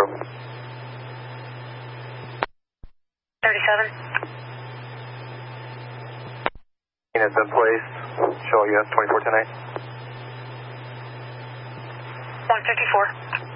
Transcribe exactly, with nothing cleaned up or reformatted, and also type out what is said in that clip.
Central. thirty-seven. Has been placed. Show you twenty-four ten eight. one fifty-four.